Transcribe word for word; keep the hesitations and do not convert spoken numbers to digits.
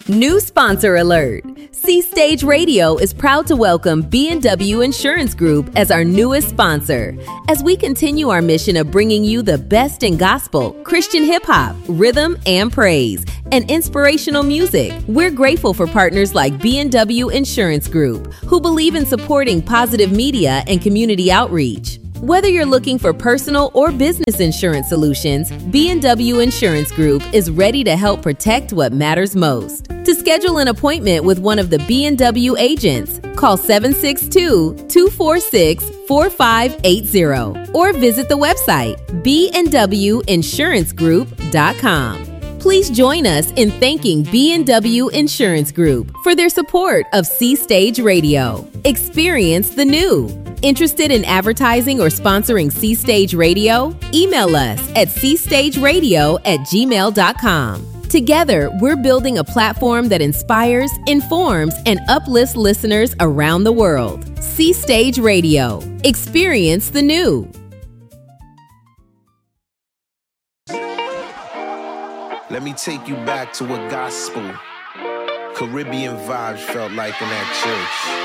New sponsor alert! C-Stage Radio is proud to welcome B and W Insurance Group as our newest sponsor. As we continue our mission of bringing you the best in gospel, Christian hip-hop, rhythm and praise, and inspirational music, we're grateful for partners like B and W Insurance Group, who believe in supporting positive media and community outreach. Whether you're looking for personal or business insurance solutions, B and W Insurance Group is ready to help protect what matters most. To schedule an appointment with one of the B and W agents, call seven six two, two four six, four five eight zero or visit the website b and w insurance group dot com. Please join us in thanking B and W Insurance Group for their support of C-Stage Radio. Experience the new. Interested in advertising or sponsoring C-Stage Radio? Email us at c stage radio at gmail dot com. Together, we're building a platform that inspires, informs, and uplifts listeners around the world. C-Stage Radio. Experience the new. Let me take you back to what gospel, Caribbean vibes felt like in that church.